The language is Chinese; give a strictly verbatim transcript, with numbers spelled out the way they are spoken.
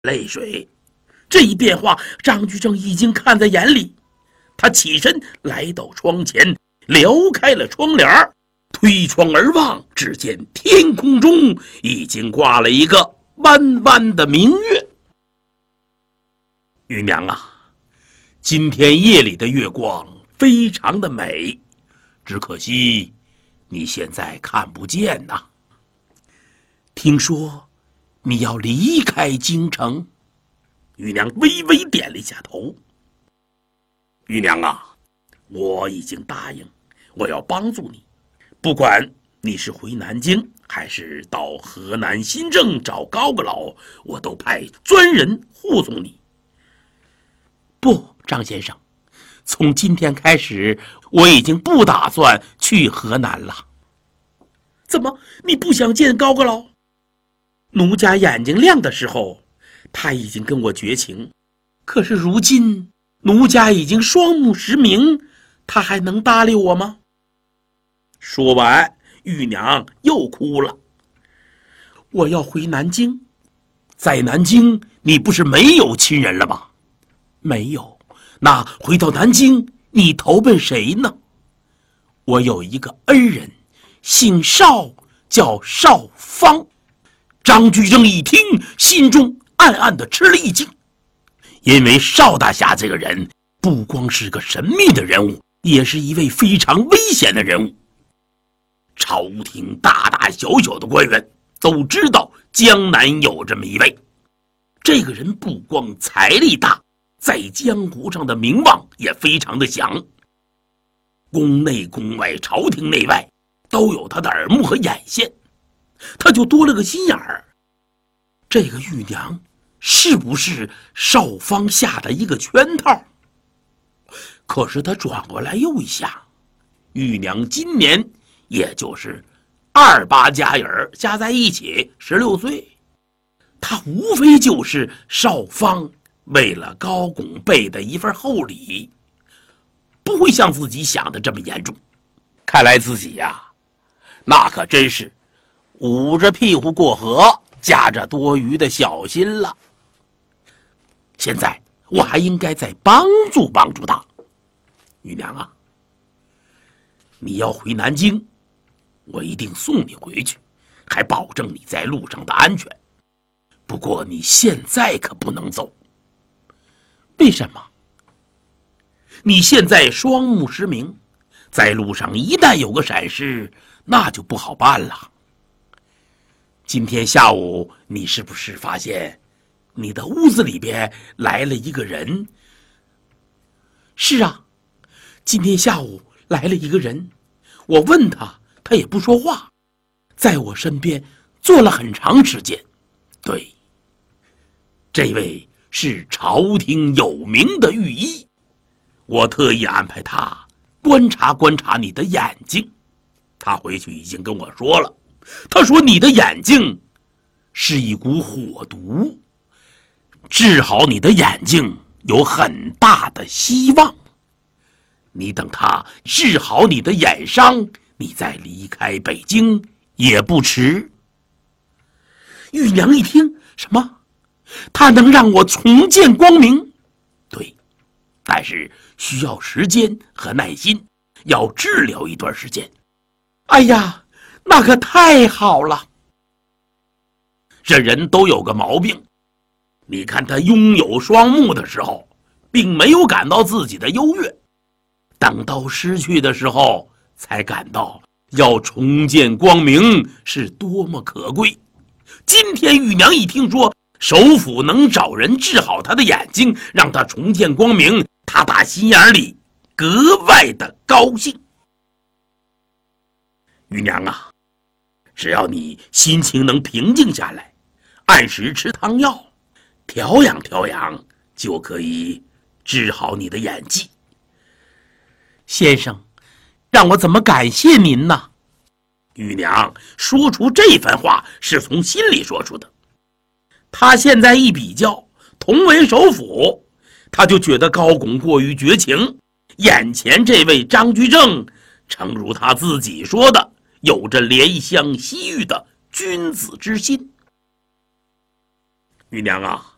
泪水。这一变化，张居正已经看在眼里。他起身来到窗前，撩开了窗帘，推窗而望，只见天空中已经挂了一个弯弯的明月。玉娘啊，今天夜里的月光非常的美，只可惜你现在看不见呐。听说你要离开京城？玉娘微微点了一下头。玉娘啊，我已经答应，我要帮助你，不管你是回南京还是到河南新郑找高阁老，我都派专人护送你。不，张先生，从今天开始，我已经不打算去河南了。怎么，你不想见高阁老？奴家眼睛亮的时候，他已经跟我绝情，可是如今奴家已经双目失明，他还能搭理我吗？说完，玉娘又哭了。我要回南京。在南京你不是没有亲人了吗？没有。那回到南京你投奔谁呢？我有一个恩人，姓邵，叫邵芳。张居正一听，心中暗暗地吃了一惊，因为邵大侠这个人不光是个神秘的人物，也是一位非常危险的人物。朝廷大大小小的官员都知道江南有这么一位，这个人不光财力大，在江湖上的名望也非常的响，宫内宫外，朝廷内外都有他的耳目和眼线。他就多了个心眼儿，这个玉娘是不是邵芳下的一个圈套？可是他转过来又一想，玉娘今年也就是二八加眼儿加在一起十六岁，她无非就是邵芳为了高拱备的一份厚礼，不会像自己想的这么严重。看来自己呀，那可真是捂着屁股过河，夹着多余的小心了。现在我还应该再帮助帮助他。玉娘啊，你要回南京，我一定送你回去，还保证你在路上的安全。不过你现在可不能走。为什么？你现在双目失明，在路上一旦有个闪失，那就不好办了。今天下午你是不是发现你的屋子里边来了一个人？是啊，今天下午来了一个人，我问他，他也不说话，在我身边坐了很长时间。对，这位是朝廷有名的御医，我特意安排他观察观察你的眼睛。他回去已经跟我说了，他说你的眼睛是一股火毒，治好你的眼睛有很大的希望。你等他治好你的眼伤，你再离开北京也不迟。玉娘一听，什么？他能让我重见光明？对，但是需要时间和耐心，要治疗一段时间。哎呀，那可太好了。这人都有个毛病，你看他拥有双目的时候，并没有感到自己的优越，等到失去的时候，才感到要重见光明是多么可贵。今天玉娘一听说首府能找人治好他的眼睛，让他重见光明，他打心眼里格外的高兴。玉娘啊，只要你心情能平静下来，按时吃汤药，调养调养，就可以治好你的眼疾。先生，让我怎么感谢您呢？玉娘说出这番话是从心里说出的。她现在一比较，同为首府，她就觉得高拱过于绝情，眼前这位张居正，诚如他自己说的，有着怜香惜玉的君子之心。玉娘啊，